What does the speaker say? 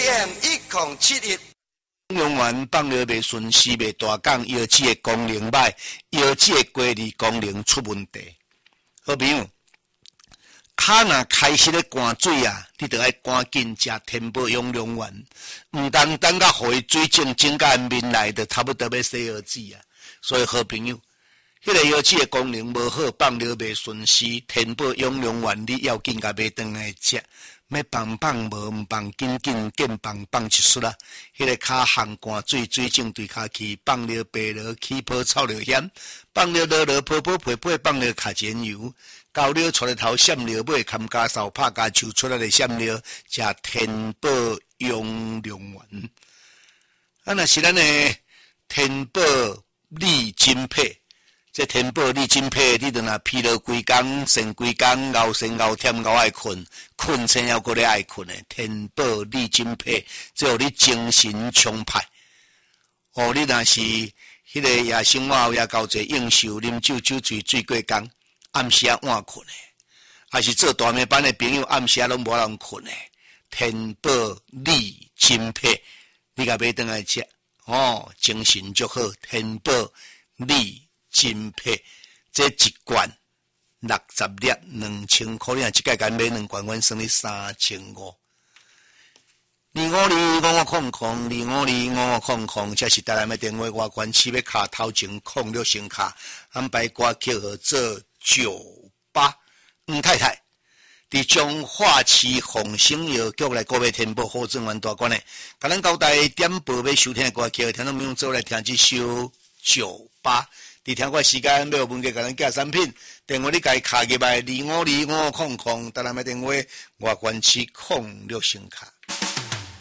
AM1071。 用完放了袂顺时，袂大讲药剂的功能歹，药剂的规律功能出问题。好朋友，脚若开始咧寒水啊，你着爱赶紧食天宝养龙丸，毋单等甲互伊水肿肿甲面内的差不多要洗药剂啊。所以好朋友，迄个药剂的功能无好，放了袂顺时，天宝养龙丸你要紧甲买转来食。要放无毋放，紧紧放一出啦！迄个骹烘寒水肿对骹去，放了白落起泡臭了险，放了落泡皮皮，放了卡煎油，高了出来头闪了尾，冚家扫拍家抽出来的闪了，食天宝养龙丸。啊，若是咱的天宝利金配。这天宝你真配，你著若疲劳规工、神规工、熬神熬忝熬爱困，困醒还阁咧爱困诶。天宝你真配，只有你精神充沛。哦，你若是迄个夜生活也交侪应酬，啉酒酒醉过工，暗时啊晚困诶，还是做大暝班诶朋友暗时啊拢无人困诶。天宝你真配，你甲买转来食，哦，精神足好。天宝你。真配，这一罐60粒2000块，你若一届甲买2罐，阮算你3500。2525500，2525500，这是台南的电话，外关市要卡头前控6声卡，安排歌曲号做98。黄太太，伫彰化市凤生药局来购买天宝好正丸大罐的，甲咱交代点播要收听的歌曲，听众朋友做来听这首98。伫听过时间，要有问题，甲咱寄产品，电话你家卡入来2525500，台南的电话外关市控6声卡。